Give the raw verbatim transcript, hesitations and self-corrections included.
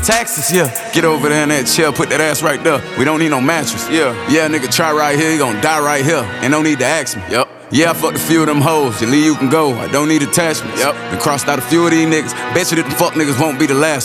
taxes, yeah. Get over there in that chair, put that ass right there. We don't need no mattress, yeah. Yeah, nigga, try right here, he gon' die right here. And don't need to ask me, yep. Yeah, I fucked a few of them hoes. You leave, you can go. I don't need attachments. Yep. And crossed out a few of these niggas. Bet you that them fuck niggas won't be the last.